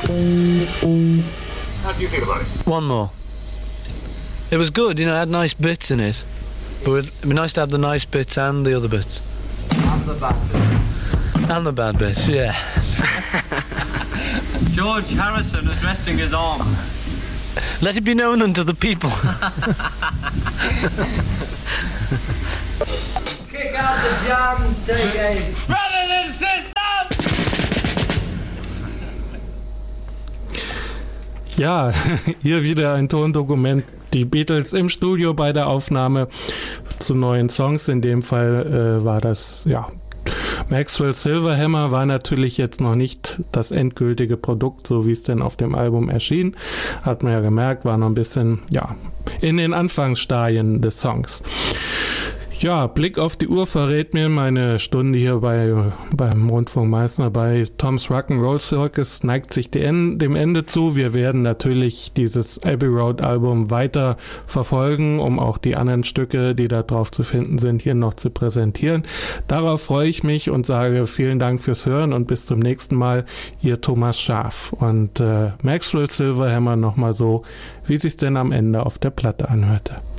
How do you feel about it? One more. It was good, you know, it had nice bits in it. But it'd be nice to have the nice bits and the other bits. And the bad bits. And the bad bits, yeah. George Harrison is resting his arm. Let it be known unto the people. Kick out the jams, take Brothers and sisters! Ja, hier wieder ein Tondokument. Die Beatles im Studio bei der Aufnahme zu neuen Songs. In dem Fall war das, ja, Maxwell Silverhammer war natürlich jetzt noch nicht das endgültige Produkt, so wie es denn auf dem Album erschien. Hat man ja gemerkt, war noch ein bisschen, ja, in den Anfangsstadien des Songs. Ja, Blick auf die Uhr verrät mir, meine Stunde hier beim Rundfunk Meißner bei Tom's Rock'n'Roll Circus neigt sich dem Ende zu. Wir werden natürlich dieses Abbey Road Album weiter verfolgen, um auch die anderen Stücke, die da drauf zu finden sind, hier noch zu präsentieren. Darauf freue ich mich und sage vielen Dank fürs Hören und bis zum nächsten Mal, Ihr Thomas Schaaf. Und Maxwell Silverhammer nochmal so, wie sich's denn am Ende auf der Platte anhörte.